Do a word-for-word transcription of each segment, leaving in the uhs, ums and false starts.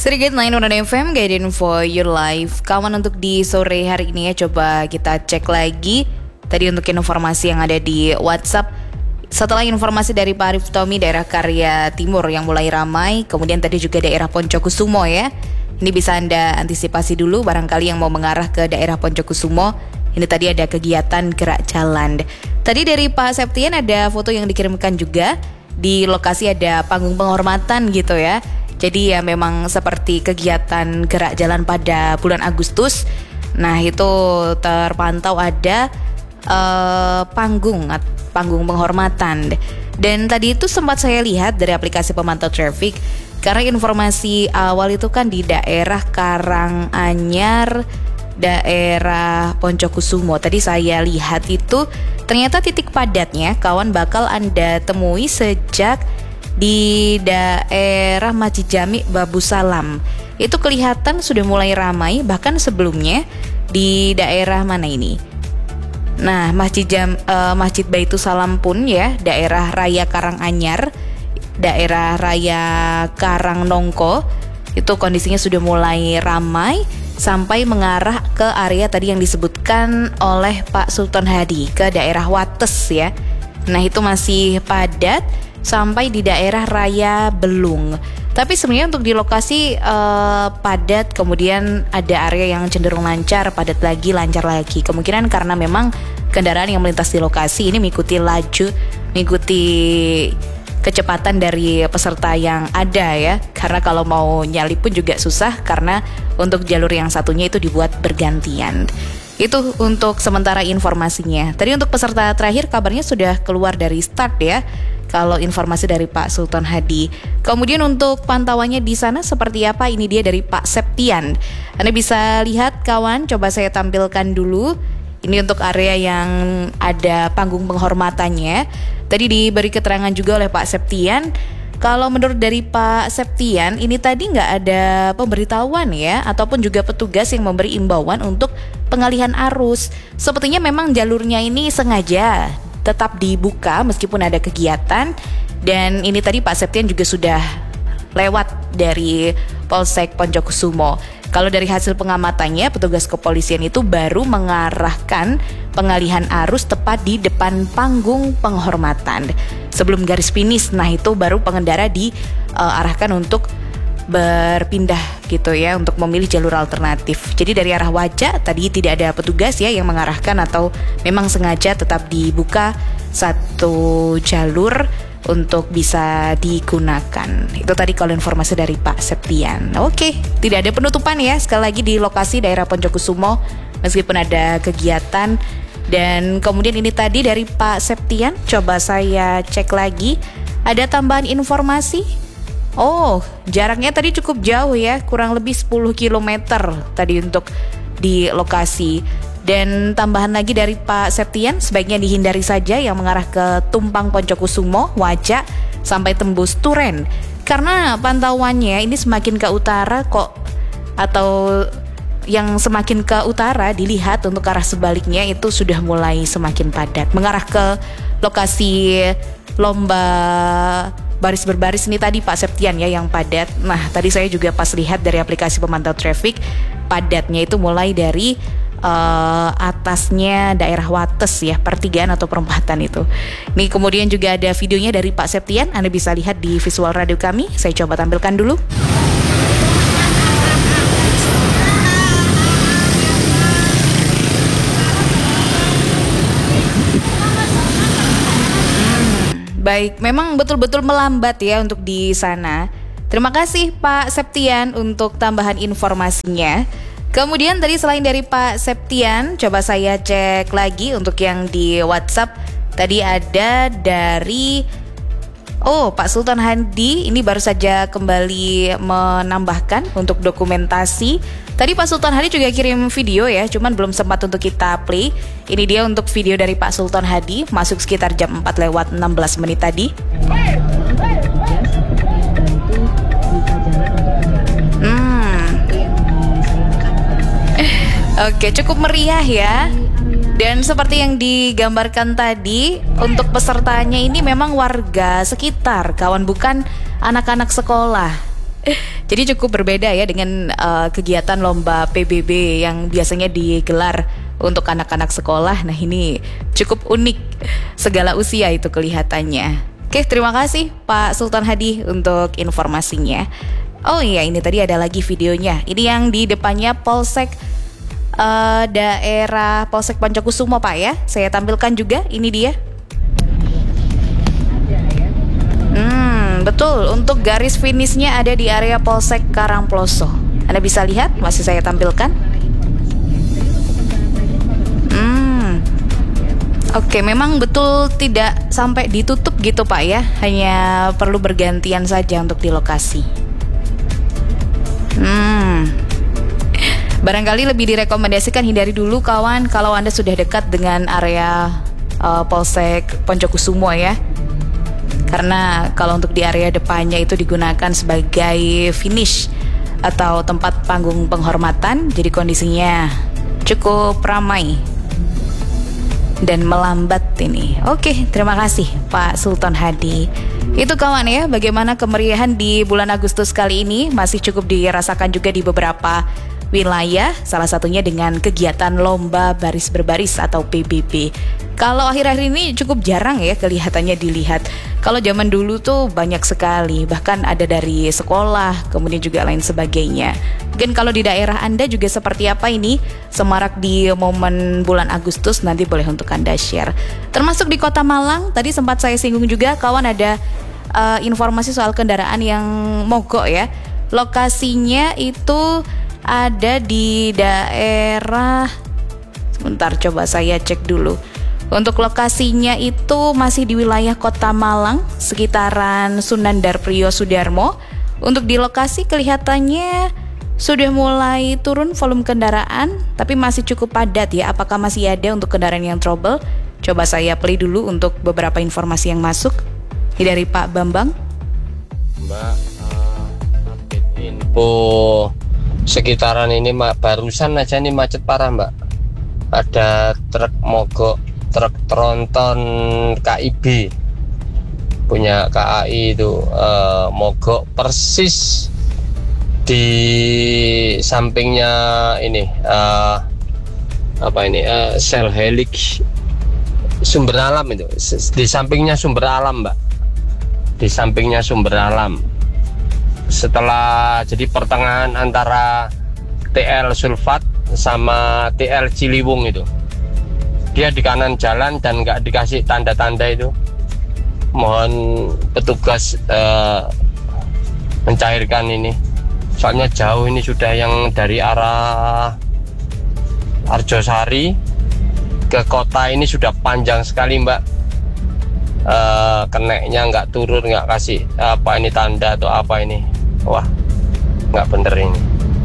Sedikit lain Unan F M, guiding for your life. Kawan, untuk di sore hari ini ya, coba kita cek lagi tadi untuk informasi yang ada di WhatsApp. Setelah informasi dari Pak Arif Tommy, daerah Karya Timur yang mulai ramai, kemudian tadi juga daerah Poncokusumo ya. Ini bisa Anda antisipasi dulu barangkali yang mau mengarah ke daerah Poncokusumo. Ini tadi ada kegiatan gerak jalan. Tadi dari Pak Septian ada foto yang dikirimkan juga. Di lokasi ada panggung penghormatan gitu ya. Jadi ya memang seperti kegiatan gerak jalan pada bulan Agustus. Nah itu terpantau ada uh, panggung panggung penghormatan. Dan tadi itu sempat saya lihat dari aplikasi pemantau traffic, karena informasi awal itu kan di daerah Karanganyar, daerah Poncokusumo. Tadi saya lihat itu ternyata titik padatnya kawan bakal Anda temui sejak di daerah Masjid Jami Babu Salam. Itu kelihatan sudah mulai ramai, bahkan sebelumnya di daerah mana ini? Nah, Masjid Jam, uh, Masjid Baitus Salam pun ya, daerah Raya Karanganyar, daerah Raya Karangnongko, itu kondisinya sudah mulai ramai sampai mengarah ke area tadi yang disebutkan oleh Pak Sultan Hadi, ke daerah Wates ya. Nah, itu masih padat sampai di daerah Raya Belung. Tapi sebenarnya untuk di lokasi uh, padat, kemudian ada area yang cenderung lancar, padat lagi, lancar lagi. Kemungkinan karena memang kendaraan yang melintas di lokasi ini mengikuti laju, mengikuti kecepatan dari peserta yang ada ya. Karena kalau mau nyalip pun juga susah karena untuk jalur yang satunya itu dibuat bergantian. Itu untuk sementara informasinya. Tadi untuk peserta terakhir kabarnya sudah keluar dari start ya, kalau informasi dari Pak Sultan Hadi. Kemudian untuk pantauannya di sana seperti apa, ini dia dari Pak Septian. Anda bisa lihat kawan, coba saya tampilkan dulu. Ini untuk area yang ada panggung penghormatannya. Tadi diberi keterangan juga oleh Pak Septian. Kalau menurut dari Pak Septian, ini tadi nggak ada pemberitahuan ya, ataupun juga petugas yang memberi imbauan untuk pengalihan arus. Sepertinya memang jalurnya ini sengaja tetap dibuka meskipun ada kegiatan. Dan ini tadi Pak Septian juga sudah lewat dari Polsek Poncokusumo. Kalau dari hasil pengamatannya, petugas kepolisian itu baru mengarahkan pengalihan arus tepat di depan panggung penghormatan sebelum garis finish. Nah itu baru pengendara diarahkan uh, untuk berpindah gitu ya, untuk memilih jalur alternatif. Jadi dari arah Wajah tadi tidak ada petugas ya yang mengarahkan, atau memang sengaja tetap dibuka satu jalur untuk bisa digunakan. Itu tadi kalau informasi dari Pak Septian. Oke, tidak ada penutupan ya, sekali lagi di lokasi daerah Poncokusumo meskipun ada kegiatan. Dan kemudian ini tadi dari Pak Septian, coba saya cek lagi, ada tambahan informasi. Oh, jaraknya tadi cukup jauh ya, kurang lebih sepuluh kilometer tadi untuk di lokasi. Dan tambahan lagi dari Pak Septian, sebaiknya dihindari saja yang mengarah ke Tumpang Poncokusumo, Wajah, sampai tembus Turen. Karena pantauannya ini semakin ke utara kok, atau yang semakin ke utara dilihat untuk arah sebaliknya itu sudah mulai semakin padat. Mengarah ke lokasi lomba baris berbaris ini tadi Pak Septian ya yang padat. Nah tadi saya juga pas lihat dari aplikasi pemantau traffic, padatnya itu mulai dari uh, atasnya daerah Wates ya, pertigaan atau perempatan itu. Nih kemudian juga ada videonya dari Pak Septian, Anda bisa lihat di visual radio kami. Saya coba tampilkan dulu. Baik, memang betul-betul melambat ya untuk di sana. Terima kasih Pak Septian untuk tambahan informasinya. Kemudian tadi selain dari Pak Septian, coba saya cek lagi untuk yang di WhatsApp. Tadi ada dari Oh, Pak Sultan Hadi ini baru saja kembali menambahkan untuk dokumentasi. Tadi Pak Sultan Hadi juga kirim video ya, cuman belum sempat untuk kita play. Ini dia untuk video dari Pak Sultan Hadi, masuk sekitar jam empat lewat enam belas menit tadi. Hmm. Oke, cukup meriah ya. Dan seperti yang digambarkan tadi, untuk pesertanya ini memang warga sekitar, kawan, bukan anak-anak sekolah. Jadi cukup berbeda ya dengan uh, kegiatan lomba P B B yang biasanya digelar untuk anak-anak sekolah. Nah ini cukup unik, segala usia itu kelihatannya. Oke, terima kasih Pak Sultan Hadi untuk informasinya. Oh iya, ini tadi ada lagi videonya. Ini yang di depannya Polsek uh, daerah Polsek Poncokusumo Pak ya. Saya tampilkan juga, ini dia. Hmm, betul, untuk garis finishnya ada di area Polsek Karangploso. Anda bisa lihat, masih saya tampilkan. Hmm, Oke, memang betul tidak sampai ditutup gitu Pak ya. Hanya perlu bergantian saja untuk di lokasi. Hmm, Barangkali lebih direkomendasikan hindari dulu kawan kalau Anda sudah dekat dengan area uh, Polsek Poncokusumo ya. Karena kalau untuk di area depannya itu digunakan sebagai finish atau tempat panggung penghormatan, jadi kondisinya cukup ramai dan melambat ini. Oke, terima kasih Pak Sultan Hadi. Itu kawan ya, bagaimana kemeriahan di bulan Agustus kali ini masih cukup dirasakan juga di beberapa wilayah, salah satunya dengan kegiatan lomba baris berbaris atau P B B. Kalau akhir-akhir ini cukup jarang ya kelihatannya dilihat. Kalau zaman dulu tuh banyak sekali, bahkan ada dari sekolah, kemudian juga lain sebagainya. Mungkin kalau di daerah Anda juga seperti apa ini semarak di momen bulan Agustus, nanti boleh untuk Anda share. Termasuk di Kota Malang, tadi sempat saya singgung juga kawan ada uh, informasi soal kendaraan yang mogok ya. Lokasinya itu ada di daerah, sebentar coba saya cek dulu. Untuk lokasinya itu masih di wilayah Kota Malang, sekitaran Sunan Darprio Sudarmo. Untuk di lokasi kelihatannya sudah mulai turun volume kendaraan, tapi masih cukup padat ya. Apakah masih ada untuk kendaraan yang trouble? Coba saya play dulu untuk beberapa informasi yang masuk. Ini dari Pak Bambang. Mbak, uh, update info sekitaran ini Mbak, barusan aja nih macet parah Mbak. Ada truk mogok, truk tronton K I B punya K A I itu uh, mogok persis di sampingnya ini uh, apa ini uh, sel helix sumber alam itu, di sampingnya sumber alam Mbak, di sampingnya sumber alam. Setelah jadi pertengahan antara T L Sulfat sama T L Ciliwung itu, dia di kanan jalan dan nggak dikasih tanda-tanda itu. Mohon petugas uh, mencairkan ini, soalnya jauh ini sudah, yang dari arah Arjosari ke kota ini sudah panjang sekali Mbak. Uh, keneknya nggak turun, nggak kasih apa ini tanda atau apa ini. Wah, nggak bener ini.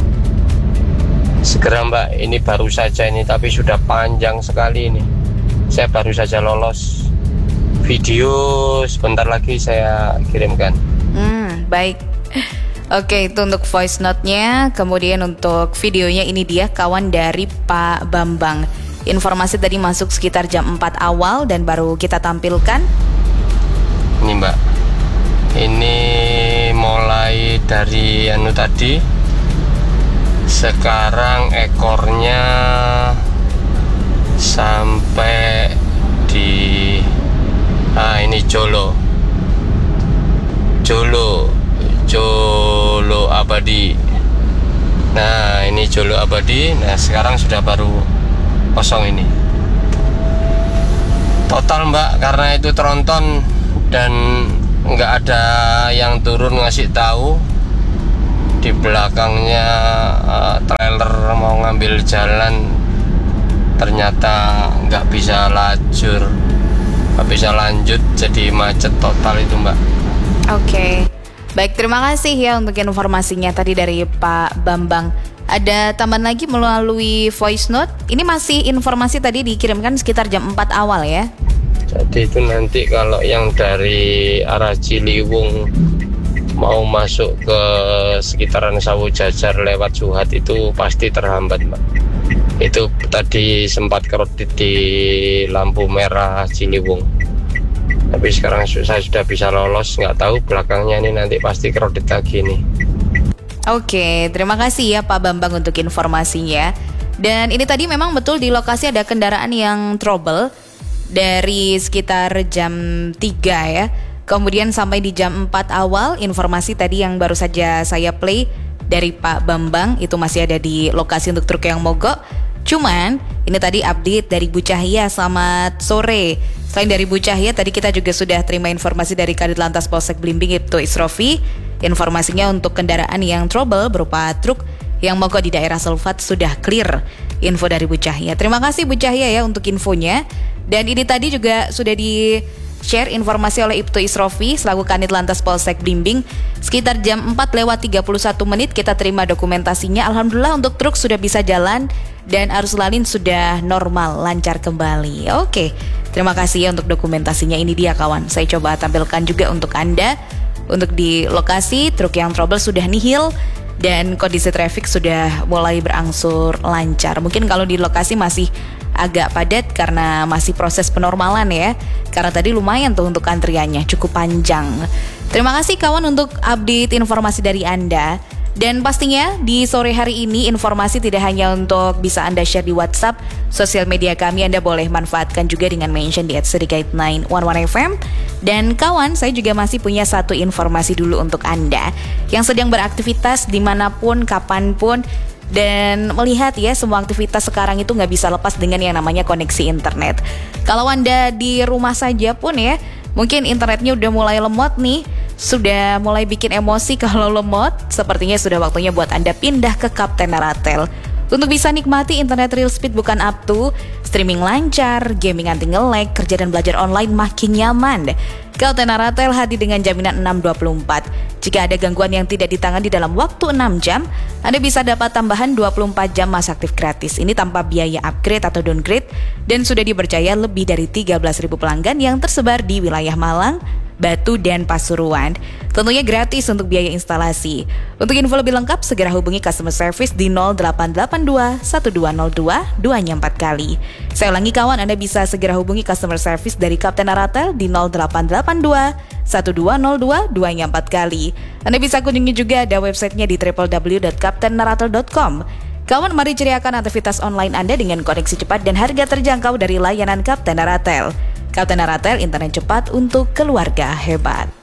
Segera Mbak, ini baru saja ini, tapi sudah panjang sekali ini. Saya baru saja lolos. Video sebentar lagi saya kirimkan. Hmm, baik. Oke, itu untuk voice note-nya. Kemudian untuk videonya ini dia kawan dari Pak Bambang. Informasi tadi masuk sekitar jam empat awal dan baru kita tampilkan. Ini Mbak, ini mulai dari anu tadi, sekarang ekornya sampai di ah ini Jolo Jolo Jolo Abadi. Nah ini Jolo Abadi. Nah sekarang sudah baru kosong ini total Mbak, karena itu tronton dan nggak ada yang turun ngasih tahu. Di belakangnya uh, trailer mau ngambil jalan, ternyata nggak bisa lajur, nggak bisa lanjut, jadi macet total itu Mbak. Oke, baik, terima kasih ya untuk informasinya tadi dari Pak Bambang. Ada tambahan lagi melalui voice note. Ini masih informasi tadi dikirimkan sekitar jam empat awal ya. Jadi itu nanti kalau yang dari arah Ciliwung mau masuk ke sekitaran Sawu Jajar lewat Suhat itu pasti terhambat Mbak. Itu tadi sempat kredit di lampu merah Ciliwung, tapi sekarang saya sudah bisa lolos. Nggak tahu belakangnya ini nanti pasti kredit lagi nih. Oke, terima kasih ya Pak Bambang untuk informasinya. Dan ini tadi memang betul di lokasi ada kendaraan yang trouble dari sekitar jam tiga ya. Kemudian sampai di jam empat awal, informasi tadi yang baru saja saya play dari Pak Bambang itu masih ada di lokasi untuk truk yang mogok. Cuman ini tadi update dari Bu Cahya, selamat sore. Selain dari Bu Cahya, tadi kita juga sudah terima informasi dari Kadit Lantas Polsek Blimbing Ibtu Isrofi. Informasinya untuk kendaraan yang trouble berupa truk yang mogok di daerah Sulfat sudah clear. Info dari Bu Cahya. Terima kasih Bu Cahya ya untuk infonya. Dan ini tadi juga sudah di share informasi oleh Ibtu Isrofi selaku Kanit Lantas Polsek Blimbing. Sekitar jam empat lewat tiga puluh satu menit kita terima dokumentasinya. Alhamdulillah untuk truk sudah bisa jalan dan arus lalin sudah normal, lancar kembali. Oke, terima kasih ya untuk dokumentasinya. Ini dia kawan, saya coba tampilkan juga untuk Anda. Untuk di lokasi, truk yang trouble sudah nihil dan kondisi traffic sudah mulai berangsur lancar. Mungkin kalau di lokasi masih agak padat karena masih proses penormalan ya. Karena tadi lumayan tuh untuk antriannya, cukup panjang. Terima kasih kawan untuk update informasi dari Anda. Dan pastinya di sore hari ini informasi tidak hanya untuk bisa Anda share di WhatsApp, sosial media kami Anda boleh manfaatkan juga dengan mention di at sedikit sembilan satu satu F M. Dan kawan, saya juga masih punya satu informasi dulu untuk Anda yang sedang beraktivitas dimanapun, kapanpun, dan melihat ya semua aktivitas sekarang itu nggak bisa lepas dengan yang namanya koneksi internet. Kalau Anda di rumah saja pun ya, mungkin internetnya udah mulai lemot nih, sudah mulai bikin emosi kalau lemot, sepertinya sudah waktunya buat Anda pindah ke Kapten Naratel. Untuk bisa nikmati internet real speed bukan up to, streaming lancar, gaming anti nge-lag, kerja dan belajar online makin nyaman. Kapten Naratel hadir dengan jaminan enam dua puluh empat. Jika ada gangguan yang tidak ditangani dalam waktu enam jam, Anda bisa dapat tambahan dua puluh empat jam masa aktif gratis. Ini tanpa biaya upgrade atau downgrade dan sudah dipercaya lebih dari tiga belas ribu pelanggan yang tersebar di wilayah Malang, Batu, dan Pasuruan. Tentunya gratis untuk biaya instalasi. Untuk info lebih lengkap, segera hubungi customer service di nol delapan delapan dua satu dua nol dua dua nya empat kali. Saya ulangi kawan, Anda bisa segera hubungi customer service dari Kapten Naratel di nol delapan delapan dua satu dua nol dua dua nya empat kali. Anda bisa kunjungi juga ada websitenya di w w w dot kapten naratel dot com. Kawan, mari ceriakan aktivitas online Anda dengan koneksi cepat dan harga terjangkau dari layanan Kapten Naratel. Kapten Naratel, internet cepat untuk keluarga hebat.